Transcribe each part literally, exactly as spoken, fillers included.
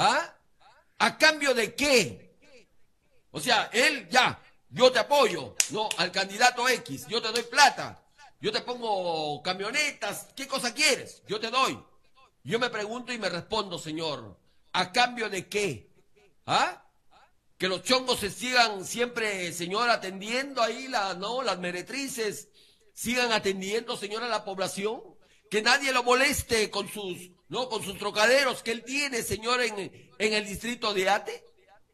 ¿Ah? ¿A cambio de qué? O sea, él ya, yo te apoyo, ¿no? Al candidato X, yo te doy plata, yo te pongo camionetas, ¿qué cosa quieres? Yo te doy. Yo me pregunto y me respondo, señor, ¿a cambio de qué? ¿Ah? Que los chongos se sigan siempre, señor, atendiendo ahí, la, ¿no? Las meretrices sigan atendiendo, señor, a la población. Que nadie lo moleste con sus, ¿no? Con sus trocaderos que él tiene, señor, en, en el distrito de Ate.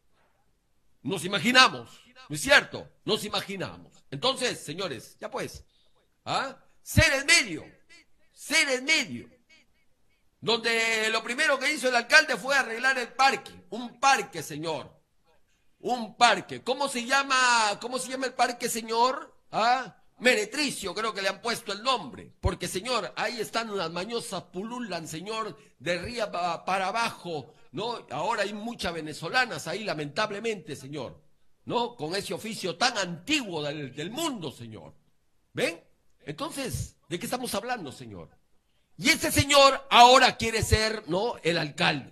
Nos imaginamos, ¿no es cierto? Nos imaginamos. Entonces, señores, ya pues, ¿ah? Ser en medio, ser en medio. Donde lo primero que hizo el alcalde fue arreglar el parque, un parque, señor. Un parque. ¿Cómo se llama, cómo se llama el parque, señor? ¿Ah? Meretricio, creo que le han puesto el nombre. Porque, señor, ahí están las mañosas, pululan, señor, de arriba para abajo, ¿no? Ahora hay muchas venezolanas ahí, lamentablemente, señor, ¿no? Con ese oficio tan antiguo del, del mundo, señor. ¿Ven? Entonces, ¿de qué estamos hablando, señor? Y este señor ahora quiere ser, ¿no? El alcalde.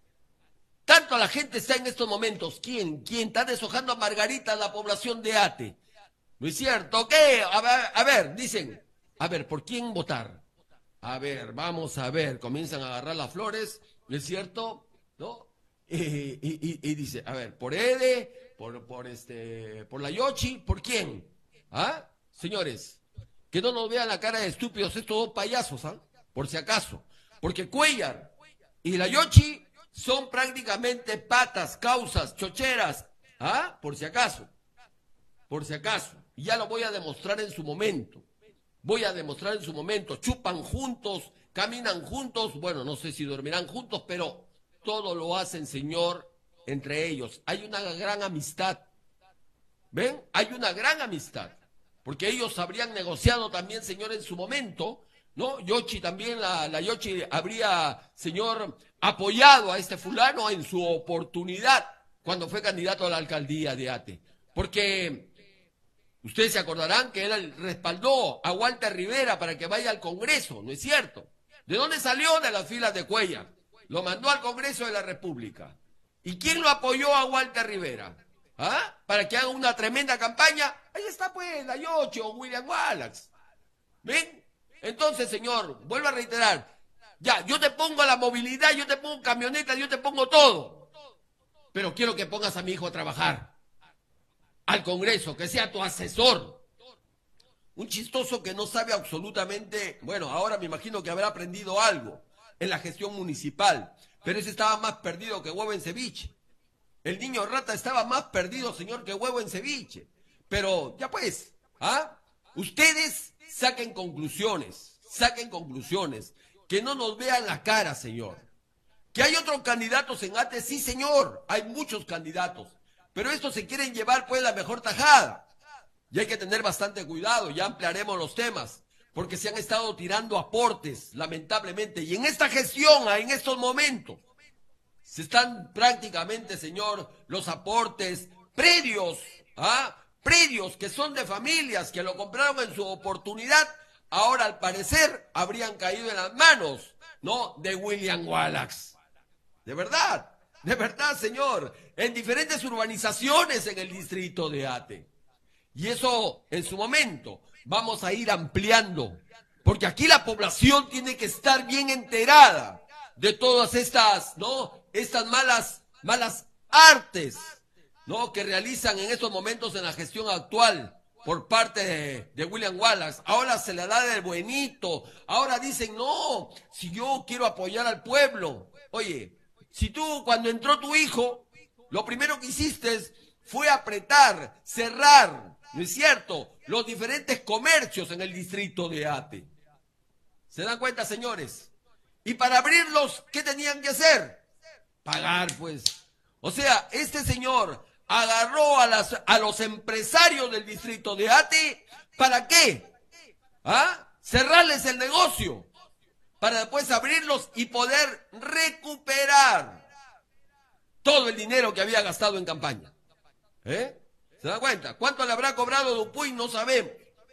Tanto la gente está en estos momentos. ¿Quién? ¿Quién está deshojando a Margarita, la población de Ate? ¿No es cierto? ¿Qué? A ver, a ver, dicen. A ver, ¿por quién votar? A ver, vamos a ver. Comienzan a agarrar las flores, ¿no es cierto? ¿No? Y, y, y, y dice, a ver, por Ede, por, por, este, por la Yochi, ¿por quién? ¿Ah? Señores, que no nos vean la cara de estúpidos estos dos payasos, ¿ah? Por si acaso. Porque Cuellar y la Yochi son prácticamente patas, causas, chocheras, ¿ah? Por si acaso, por si acaso. Y ya lo voy a demostrar en su momento. Voy a demostrar en su momento. Chupan juntos, caminan juntos, bueno, no sé si dormirán juntos, pero todo lo hacen, señor, entre ellos. Hay una gran amistad. ¿Ven? Hay una gran amistad. Porque ellos habrían negociado también, señor, en su momento, ¿no? Yochi también, la, la Yochi habría, señor, apoyado a este fulano en su oportunidad cuando fue candidato a la alcaldía de Ate. Porque ustedes se acordarán que él respaldó a Walter Rivera para que vaya al Congreso, ¿no es cierto? ¿De dónde salió? De las filas de Cuellar. Lo mandó al Congreso de la República. ¿Y quién lo apoyó a Walter Rivera? ¿Ah? Para que haga una tremenda campaña. Ahí está pues la Yochi o William Wallace. ¿Ven? Entonces, señor, vuelvo a reiterar. Ya, yo te pongo la movilidad, yo te pongo camioneta, yo te pongo todo. Pero quiero que pongas a mi hijo a trabajar. Al Congreso, que sea tu asesor. Un chistoso que no sabe absolutamente, bueno, ahora me imagino que habrá aprendido algo en la gestión municipal, pero ese estaba más perdido que huevo en ceviche. El niño rata estaba más perdido, señor, que huevo en ceviche. Pero, ya pues, ¿ah? Ustedes saquen conclusiones, saquen conclusiones, que no nos vean la cara, señor. Que hay otros candidatos en Ate, sí, señor, hay muchos candidatos. Pero estos se quieren llevar pues la mejor tajada. Y hay que tener bastante cuidado, ya ampliaremos los temas, porque se han estado tirando aportes, lamentablemente. Y en esta gestión, en estos momentos, se están prácticamente, señor, los aportes predios, ¿ah? Predios que son de familias que lo compraron en su oportunidad, ahora al parecer habrían caído en las manos, ¿no? De William Wallace. De verdad. De verdad, señor, en diferentes urbanizaciones en el distrito de Ate. Y eso, en su momento, vamos a ir ampliando. Porque aquí la población tiene que estar bien enterada de todas estas, ¿no? Estas malas, malas artes, ¿no? Que realizan en estos momentos en la gestión actual por parte de, de William Wallace. Ahora se le da del buenito. Ahora dicen, no, si yo quiero apoyar al pueblo. Oye, si tú, cuando entró tu hijo, lo primero que hiciste fue apretar, cerrar, ¿no es cierto?, los diferentes comercios en el distrito de Ate. ¿Se dan cuenta, señores? Y para abrirlos, ¿qué tenían que hacer? Pagar, pues. O sea, este señor agarró a, las, a los empresarios del distrito de Ate, ¿para qué? ¿Ah? Cerrarles el negocio, para después abrirlos y poder recuperar todo el dinero que había gastado en campaña. ¿Eh? ¿Se da cuenta? ¿Cuánto le habrá cobrado Dupuy? No sabemos.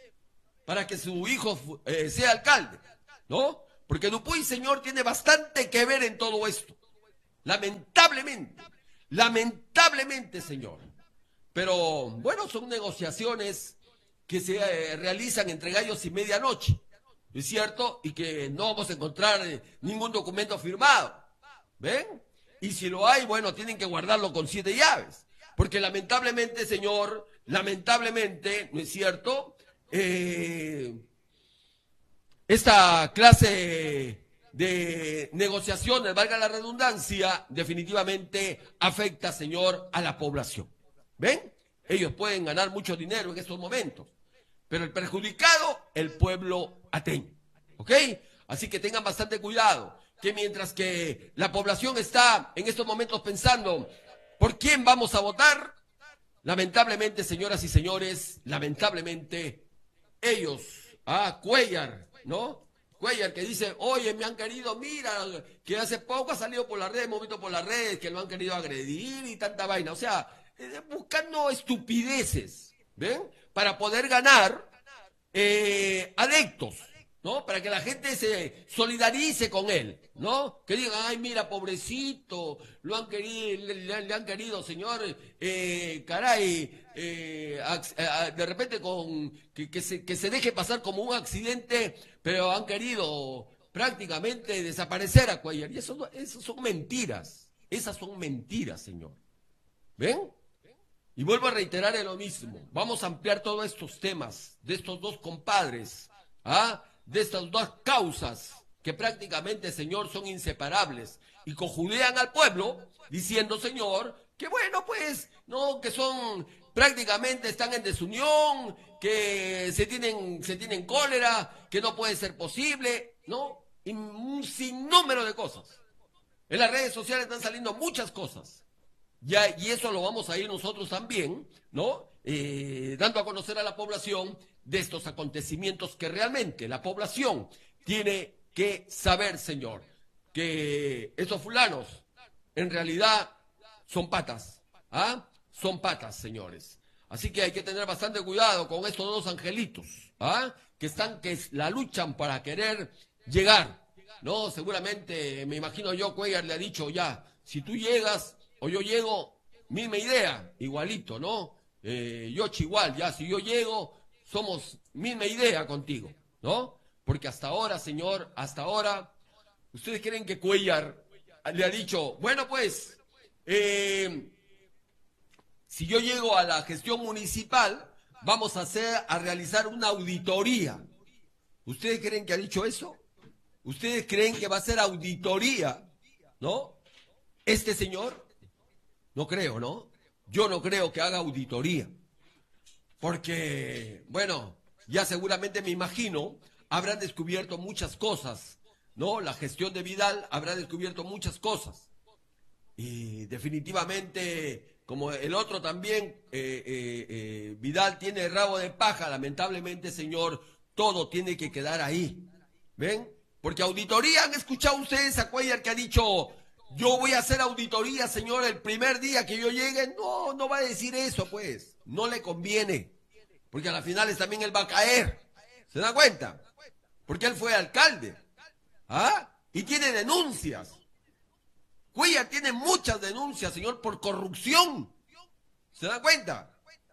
Para que su hijo eh, sea alcalde, ¿no? Porque Dupuy, señor, tiene bastante que ver en todo esto. Lamentablemente, lamentablemente, señor. Pero bueno, son negociaciones que se eh, realizan entre gallos y medianoche, ¿es cierto? Y que no vamos a encontrar eh, ningún documento firmado, ¿ven? Y si lo hay, bueno, tienen que guardarlo con siete llaves, porque lamentablemente, señor, lamentablemente, ¿no es cierto? Eh, esta clase de negociaciones, valga la redundancia, definitivamente afecta, señor, a la población. ¿Ven? Ellos pueden ganar mucho dinero en estos momentos, pero el perjudicado, el pueblo ateño. ¿Ok? Así que tengan bastante cuidado, que mientras que la población está en estos momentos pensando por quién vamos a votar, lamentablemente, señoras y señores, lamentablemente, ellos, ah, Cuellar, ¿no? Cuellar que dice, oye, me han querido, mira, que hace poco ha salido por las redes, hemos visto por las redes que lo han querido agredir y tanta vaina. O sea, eh, buscando estupideces, ¿ven? Para poder ganar eh, adeptos, ¿no? Para que la gente se solidarice con él, ¿no? Que digan, ay, mira, pobrecito, lo han querido, le, le han querido, señor, eh, caray, eh, a, a, de repente con que, que, se, que se deje pasar como un accidente, pero han querido prácticamente desaparecer a Cuellar. Y eso, eso son mentiras, esas son mentiras, señor. ¿Ven? Y vuelvo a reiterar lo mismo, vamos a ampliar todos estos temas de estos dos compadres, ¿ah? De estas dos causas que prácticamente, señor, son inseparables y cojudean al pueblo diciendo, señor, que bueno, pues, no, que son, prácticamente están en desunión, que se tienen, se tienen cólera, que no puede ser posible, ¿no? Y un sinnúmero de cosas. En las redes sociales están saliendo muchas cosas. Ya, y eso lo vamos a ir nosotros también, ¿no? Eh, dando a conocer a la población de estos acontecimientos que realmente la población tiene que saber, señor, que esos fulanos en realidad son patas, ¿ah? Son patas, señores. Así que hay que tener bastante cuidado con estos dos angelitos, ¿ah? Que están, que la luchan para querer llegar, ¿no? Seguramente, me imagino yo, Cuellar le ha dicho ya, si tú llegas o yo llego, misma idea, igualito, ¿no? Eh, yo igual, ya, si yo llego, somos misma idea contigo, ¿no? Porque hasta ahora, señor, hasta ahora, ¿ustedes creen que Cuellar le ha dicho, bueno, pues, eh, si yo llego a la gestión municipal, vamos a hacer, a realizar una auditoría? ¿Ustedes creen que ha dicho eso? ¿Ustedes creen que va a hacer auditoría, ¿no? Este señor, no creo, ¿no? Yo no creo que haga auditoría. Porque, bueno, ya seguramente me imagino, habrán descubierto muchas cosas, ¿no? La gestión de Vidal habrá descubierto muchas cosas. Y definitivamente, como el otro también, eh, eh, eh, Vidal tiene rabo de paja, lamentablemente, señor, todo tiene que quedar ahí. ¿Ven? Porque auditoría, ¿han escuchado ustedes a Cuellar que ha dicho, yo voy a hacer auditoría, señor, el primer día que yo llegue? No, no va a decir eso, pues. No le conviene. Porque a las finales también él va a caer. ¿Se da cuenta? Porque él fue alcalde. ¿Ah? Y tiene denuncias. Cuellar tiene muchas denuncias, señor, por corrupción. ¿Se da cuenta?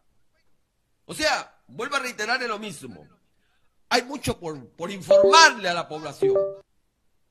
O sea, vuelvo a reiterar lo mismo. Hay mucho por, por informarle a la población.